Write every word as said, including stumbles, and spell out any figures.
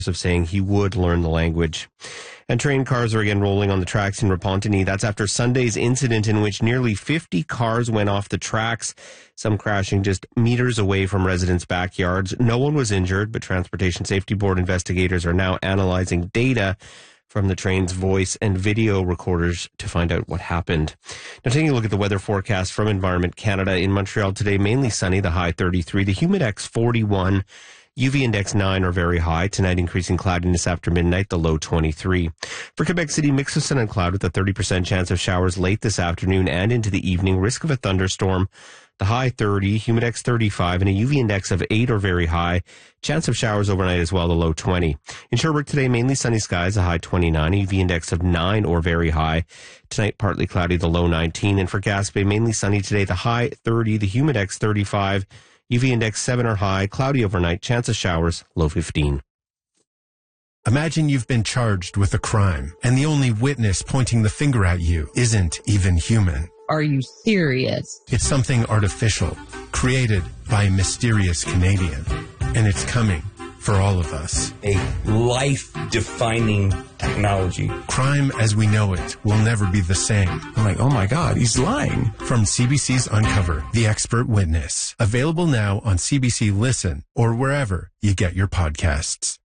of saying he would learn the language. And train cars are again rolling on the tracks in Repentigny. That's after Sunday's incident in which nearly fifty cars went off the tracks, some crashing just meters away from residents' backyards. No one was injured, but Transportation Safety Board investigators are now analyzing data from the train's voice and video recorders to find out what happened. Now, taking a look at the weather forecast from Environment Canada. In Montreal today, mainly sunny, the high thirty-three, the humidex forty-one, U V index nine or very high. Tonight, increasing cloudiness after midnight, the low twenty-three. For Quebec City, mix of sun and cloud with a thirty percent chance of showers late this afternoon and into the evening. Risk of a thunderstorm, the high thirty, humidex thirty-five, and a U V index of eight or very high. Chance of showers overnight as well, the low twenty. In Sherbrooke today, mainly sunny skies, a high twenty-nine, a U V index of nine or very high. Tonight, partly cloudy, the low nineteen. And for Gaspé, mainly sunny today, the high thirty, the humidex thirty-five, U V index seven or high, cloudy overnight, chance of showers, low fifteen. Imagine you've been charged with a crime, and the only witness pointing the finger at you isn't even human. Are you serious? It's something artificial, created by a mysterious Canadian, and it's coming for all of us. A life-defining technology. Crime as we know it will never be the same. I'm like, oh my God, he's lying. From C B C's Uncover, The Expert Witness. Available now on C B C Listen or wherever you get your podcasts.